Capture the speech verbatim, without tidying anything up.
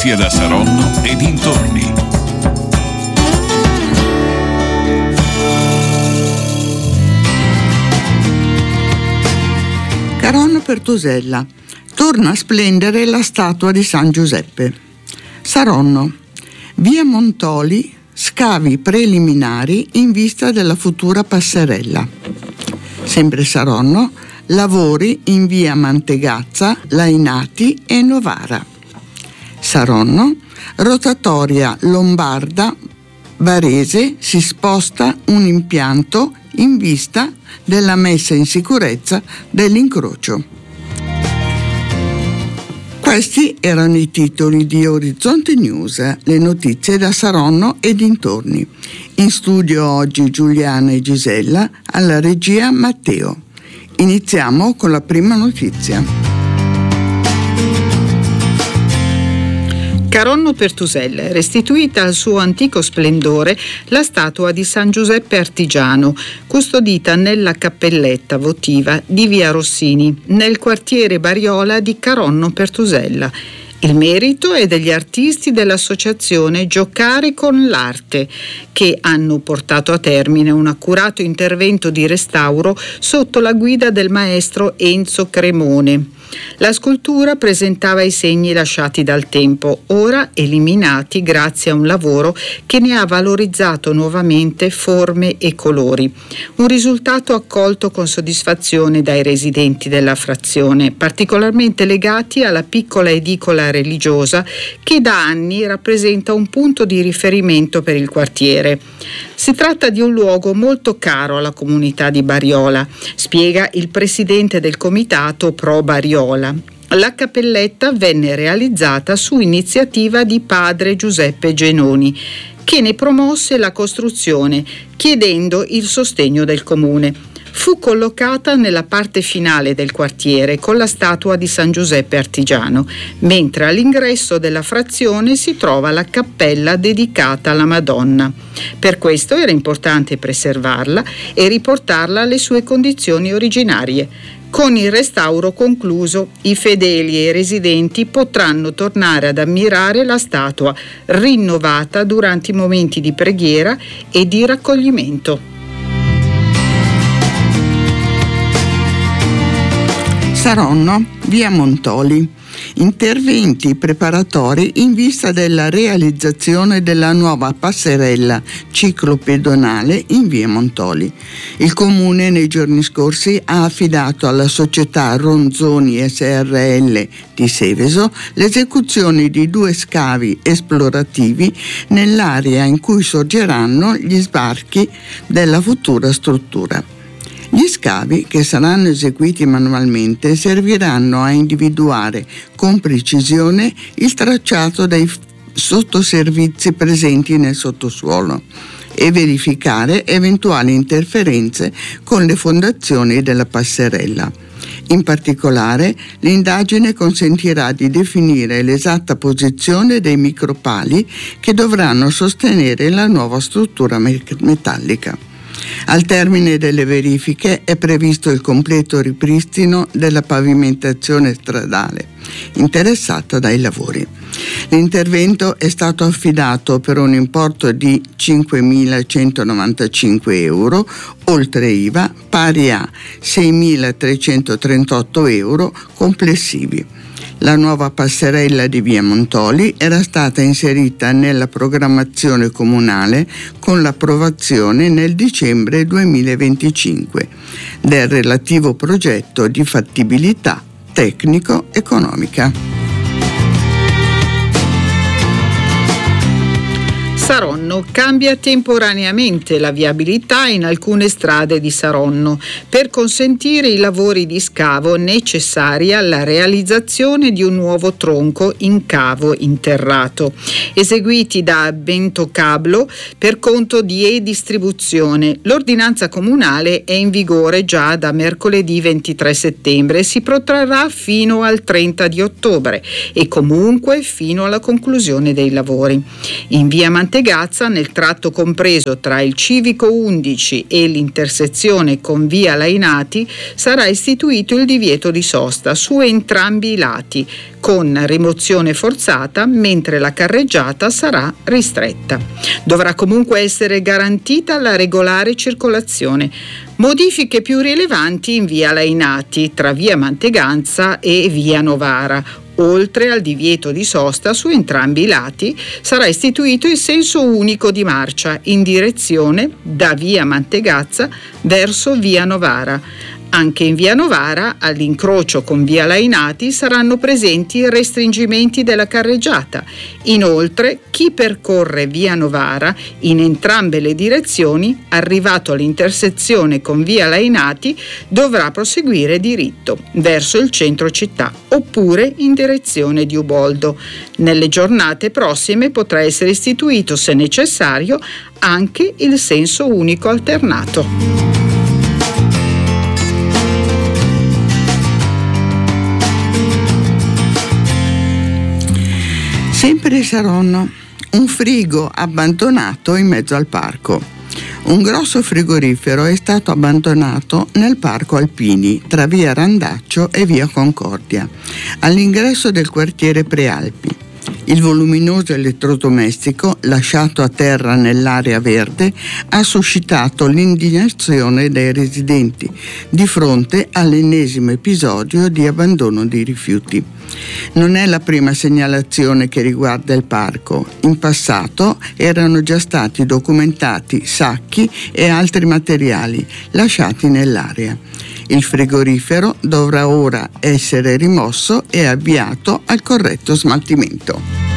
notizie da Saronno e dintorni. Caronno Pertusella. Torna a splendere la statua di San Giuseppe. Saronno. Via Montoli, scavi preliminari in vista della futura passerella. Sempre Saronno, lavori in via Mantegazza, Lainati e Novara. Saronno, rotatoria lombarda, Varese, si sposta un impianto in vista della messa in sicurezza dell'incrocio. Questi erano i titoli di Orizzonte News, le notizie da Saronno e dintorni. In studio oggi Giuliana e Gisella, alla regia Matteo. Iniziamo con la prima notizia. Caronno Pertusella, restituita al suo antico splendore la statua di San Giuseppe Artigiano, custodita nella cappelletta votiva di via Rossini, nel quartiere Bariola di Caronno Pertusella. Il merito è degli artisti dell'associazione Giocare con l'Arte, che hanno portato a termine un accurato intervento di restauro sotto la guida del maestro Enzo Cremone. La scultura presentava i segni lasciati dal tempo, ora eliminati grazie a un lavoro che ne ha valorizzato nuovamente forme e colori. Un risultato accolto con soddisfazione dai residenti della frazione, particolarmente legati alla piccola edicola religiosa che da anni rappresenta un punto di riferimento per il quartiere. Si tratta di un luogo molto caro alla comunità di Bariola, spiega il presidente del comitato Pro Bariola. La cappelletta venne realizzata su iniziativa di padre Giuseppe Genoni, che ne promosse la costruzione chiedendo il sostegno del comune. Fu collocata nella parte finale del quartiere con la statua di San Giuseppe Artigiano, mentre all'ingresso della frazione si trova la cappella dedicata alla Madonna. Per questo era importante preservarla e riportarla alle sue condizioni originarie. Con il restauro concluso, i fedeli e i residenti potranno tornare ad ammirare la statua rinnovata durante i momenti di preghiera e di raccoglimento. Saronno, via Montoli. Interventi preparatori in vista della realizzazione della nuova passerella ciclopedonale in via Montoli. Il Comune nei giorni scorsi ha affidato alla società Ronzoni S R L di Seveso l'esecuzione di due scavi esplorativi nell'area in cui sorgeranno gli sbarchi della futura struttura. Gli scavi, che saranno eseguiti manualmente, serviranno a individuare con precisione il tracciato dei sottoservizi presenti nel sottosuolo e verificare eventuali interferenze con le fondazioni della passerella. In particolare, l'indagine consentirà di definire l'esatta posizione dei micropali che dovranno sostenere la nuova struttura metallica. Al termine delle verifiche è previsto il completo ripristino della pavimentazione stradale interessata dai lavori. L'intervento è stato affidato per un importo di cinquemilacentonovantacinque euro, oltre I V A, pari a seimilatrecentotrentotto euro complessivi. La nuova passerella di via Montoli era stata inserita nella programmazione comunale con l'approvazione nel dicembre duemilaventicinque del relativo progetto di fattibilità tecnico-economica. Saronno cambia temporaneamente la viabilità in alcune strade di Saronno per consentire i lavori di scavo necessari alla realizzazione di un nuovo tronco in cavo interrato, eseguiti da Bentocablo per conto di E-Distribuzione. L'ordinanza comunale è in vigore già da mercoledì ventitré settembre e si protrarrà fino al trenta di ottobre e comunque fino alla conclusione dei lavori. In via Mantegazza Mantegazza, nel tratto compreso tra il civico undici e l'intersezione con via Lainati, sarà istituito il divieto di sosta su entrambi i lati, con rimozione forzata, mentre la carreggiata sarà ristretta. Dovrà comunque essere garantita la regolare circolazione. Modifiche più rilevanti in via Lainati, tra via Mantegazza e via Novara. Oltre al divieto di sosta su entrambi i lati, sarà istituito il senso unico di marcia in direzione da via Mantegazza verso via Novara. Anche in via Novara, all'incrocio con via Lainati, saranno presenti restringimenti della carreggiata. Inoltre, chi percorre via Novara in entrambe le direzioni, arrivato all'intersezione con via Lainati, dovrà proseguire diritto verso il centro città oppure in direzione di Uboldo. Nelle giornate prossime potrà essere istituito, se necessario, anche il senso unico alternato. Sempre Saronno, un frigo abbandonato in mezzo al parco. Un grosso frigorifero è stato abbandonato nel parco Alpini, tra via Randaccio e via Concordia, all'ingresso del quartiere Prealpi. Il voluminoso elettrodomestico, lasciato a terra nell'area verde, ha suscitato l'indignazione dei residenti di fronte all'ennesimo episodio di abbandono di rifiuti. Non è la prima segnalazione che riguarda il parco. In passato erano già stati documentati sacchi e altri materiali lasciati nell'area. Il frigorifero dovrà ora essere rimosso e avviato al corretto smaltimento.